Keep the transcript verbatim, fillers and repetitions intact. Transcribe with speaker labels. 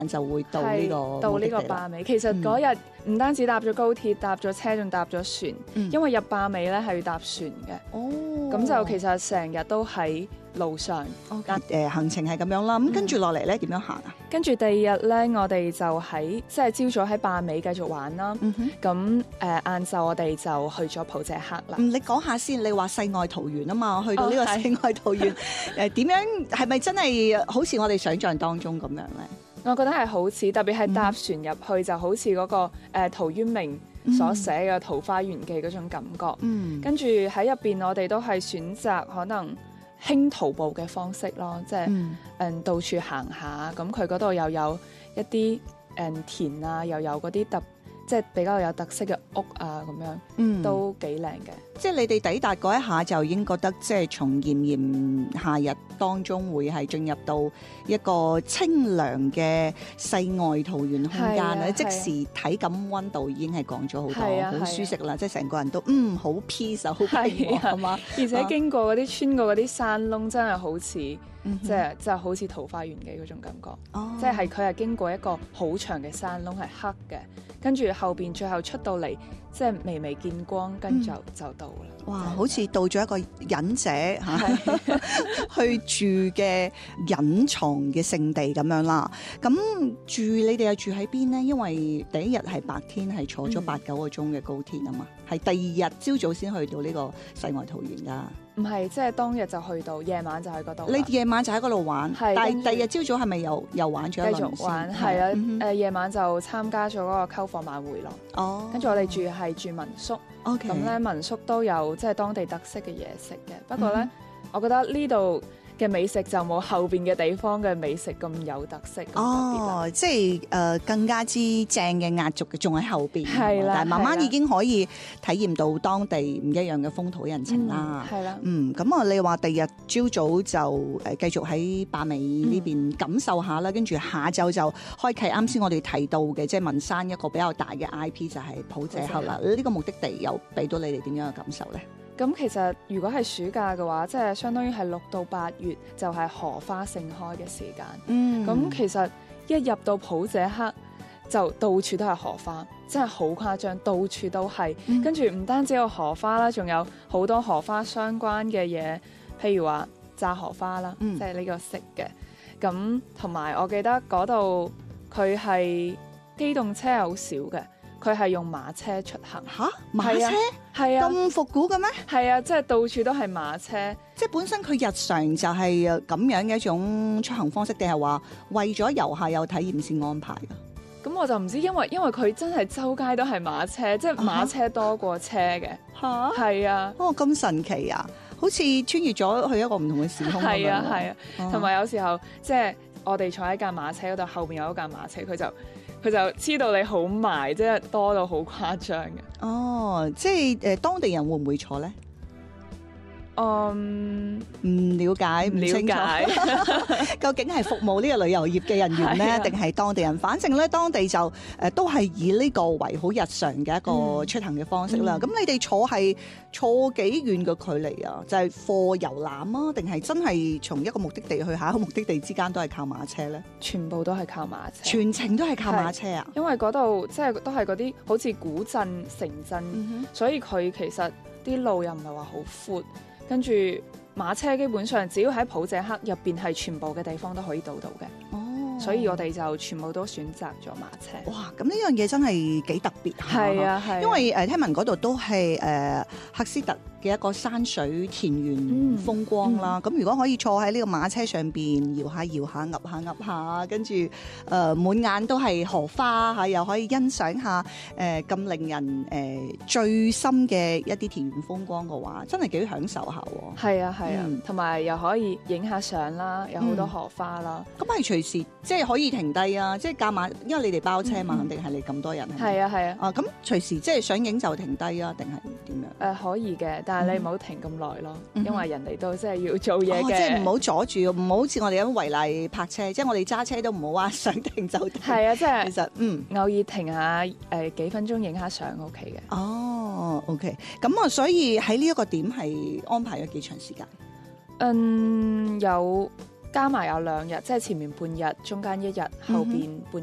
Speaker 1: 就會到呢個
Speaker 2: 到呢個壩尾。其實嗰日唔單止搭咗高鐵，搭咗車，仲搭咗船，嗯、因為入壩尾咧係要搭船嘅。哦，咁就其實成日都喺路上。
Speaker 1: 誒、okay. 呃、行程係咁樣啦。咁跟住落嚟咧點樣行啊？
Speaker 2: 跟住第二日咧，我哋就喺即係朝早喺壩尾繼續玩啦。咁誒晏晝我哋就去咗普謝克啦。
Speaker 1: 嗯，你講下先，你話世外桃源啊嘛，去到呢個世外桃源誒點樣？係咪真係好似我哋想象當中咁樣咧？
Speaker 2: 我覺得係好似，特別係搭船入去、嗯、就好似嗰、那個誒、呃、陶淵明所寫嘅《桃花源記》嗰種感覺。嗯，跟住喺入邊，我哋都係選擇可能輕徒步嘅方式咯，即係誒、嗯嗯、到處行下。咁佢嗰度又有一啲誒、嗯、田啊，又有嗰啲特即係比較有特色嘅屋啊，咁樣、嗯、都幾靚嘅。
Speaker 1: 即係你哋抵達嗰一下就已經覺得，即係從炎炎夏日當中會係進入到一個清涼嘅世外桃源空間啦、啊。即時體感溫度已經係降咗好多，好、啊、舒適啦、啊。即係成個人都嗯好 peace 好平和啊嘛。
Speaker 2: 而且經過嗰啲穿過嗰啲山窿，真係好似即係即係好似桃花源記嗰種感覺。哦、即係佢係經過一個好長嘅山窿，係黑嘅，跟住後邊最後出到嚟，即係微微見光，跟住就、嗯、就到。
Speaker 1: 哇！好似到咗一個隱者嚇去住嘅隱藏嘅聖地咁樣啦。咁住你哋又住喺邊呢？因為第一日係白天係坐咗八九個鐘嘅高鐵啊嘛，係、嗯、第二日朝早先去到呢個世外桃源㗎。
Speaker 2: 唔係，即係當日就去到，夜晚就喺嗰度。
Speaker 1: 你夜晚就喺嗰度玩，但係第二日朝早係咪又又玩咗一輪先？
Speaker 2: 繼續玩，係啊，誒、嗯呃、夜晚就參加咗嗰個篝火晚會咯。哦，跟住我哋住係住民宿。OK，咁咧民宿都有即係當地特色嘅嘢食嘅。不過咧、嗯，我覺得呢度嘅美食就冇後邊嘅地方嘅美食咁有特色。
Speaker 1: 哦，即係誒、呃、更加之正嘅壓軸嘅，仲喺後邊。係啦，但係慢慢已經可以體驗到當地唔一樣嘅風土人情啦。係、嗯、啦，嗯，咁啊，你話第二日朝早就誒繼續喺壩尾呢邊感受下啦，跟、嗯、住下晝就開啟啱先我哋提到嘅，即係文山一個比較大嘅 I P 就係普謝克啦。呢、這個目的地有俾到你哋點樣嘅感受咧？
Speaker 2: 咁其實如果係暑假嘅話，即係相當於係六到八月就係荷花盛開嘅時間。嗯，咁其實一入到普謝克就到處都係荷花，真係好誇張，到處都係。嗯、跟住唔單止有荷花啦，仲有好多荷花相關嘅嘢，譬如話炸荷花啦，嗯、即係呢個色嘅。咁同埋我記得嗰度佢係機動車係好少嘅。佢係用馬車出行。
Speaker 1: 吓？馬車？係啊，咁復古嘅咩？
Speaker 2: 係啊，即係到處都係馬車。
Speaker 1: 即係本身佢日常就係咁樣嘅一種出行方式，定係話為咗遊客有體驗先安排㗎？
Speaker 2: 咁我就唔知，因為因為佢真係周街都係馬車，即係馬車多過車嘅。吓？係啊。哦，咁神奇啊！好似穿越咗去一個唔同嘅時空咁樣。係啊，係啊。同埋有時候即係我哋坐喺架馬車嗰度，後邊有一架馬車，佢就。佢就黐到你好埋，即係多到好誇張嘅。哦，
Speaker 1: 即係誒、呃，當地人會唔會坐咧？
Speaker 2: 嗯，
Speaker 1: 唔了解，唔了解，究竟係服務呢個旅遊業嘅人員咧，定係、啊、當地人？反正咧，當地就誒、呃、都係以呢個為好日常嘅一個出行嘅方式啦。咁、嗯、你哋坐係坐幾遠嘅距離啊？就係貨遊覽啊，定係真係從一個目的地去下一個目的地之間都係靠馬車咧？
Speaker 2: 全部都係靠馬車，
Speaker 1: 全程都係靠馬車啊！
Speaker 2: 因為嗰度即係都係嗰啲好似古鎮城鎮、嗯，所以佢其實啲路又唔係話好闊。跟住馬車基本上只要喺普謝克入邊係全部嘅地方都可以到到嘅。哦，所以我哋就全部都選擇咗馬車。哇，咁呢樣嘢真係幾特別。係啊，係。因為誒、呃、聽聞嗰度都係誒、呃、赫斯特嘅一個山水田園風光啦。咁、嗯嗯、如果可以坐喺呢個馬車上邊搖下搖下，噏下噏下，跟住誒滿眼都係荷花嚇，又可以欣賞下誒咁、呃、令人誒、呃、醉心嘅一啲田園風光嘅話，真係幾享受下。 係啊，係啊，同埋、嗯、又可以影下相啦，有好多荷花啦。咁、
Speaker 1: 嗯、係隨時即係可以停低啊！即係加馬，因為你哋包車嘛，肯定係你咁多人。係啊，係啊。啊，咁隨時即係想影就停低啊，定係點樣？誒、
Speaker 2: 呃，可以嘅，但係你唔好停咁耐咯、嗯，因為人哋都即係要做嘢嘅、哦。即
Speaker 1: 係唔好阻住，唔好好似我哋咁違例泊車。即係我哋揸車都唔好話想停就停。
Speaker 2: 係啊，即係
Speaker 1: 其實嗯，
Speaker 2: 偶爾停下誒、呃、幾分鐘影下相 OK 嘅。
Speaker 1: 哦，OK。咁啊，所以喺呢一個點係安排咗幾長時間？
Speaker 2: 嗯，有加埋有兩日，即係前面半日，中間一日，後邊半